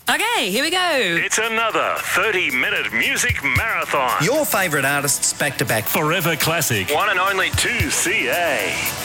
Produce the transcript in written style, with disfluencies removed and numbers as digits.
Okay, here we go. It's another 30-minute music marathon. Your favourite artists back to back. Forever Classic. One and only 2CA.